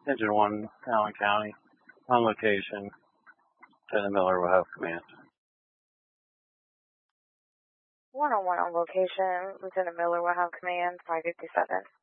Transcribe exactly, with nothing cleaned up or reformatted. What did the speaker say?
Engine one, Allen County, on location. Lieutenant Miller will have command. one oh one on location. Lieutenant Miller will have command, five fifty-seven.